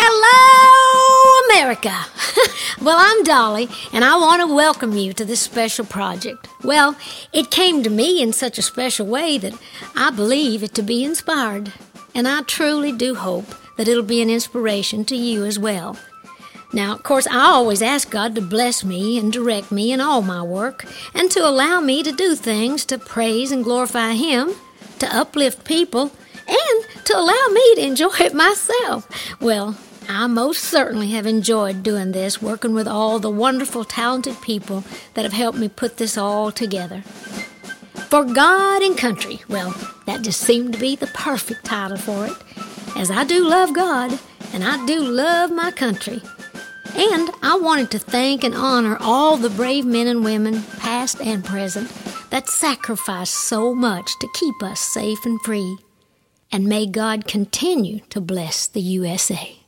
Hello, America! Well, I'm Dolly, and I want to welcome you to this special project. Well, it came to me in such a special way that I believe it to be inspired, and I truly do hope that it'll be an inspiration to you as well. Now, of course, I always ask God to bless me and direct me in all my work, and to allow me to do things to praise and glorify Him, to uplift people, and to allow me to enjoy it myself. Well, I most certainly have enjoyed doing this, working with all the wonderful, talented people that have helped me put this all together. For God and Country, well, that just seemed to be the perfect title for it, as I do love God, and I do love my country. And I wanted to thank and honor all the brave men and women, past and present, that sacrificed so much to keep us safe and free. And may God continue to bless the USA.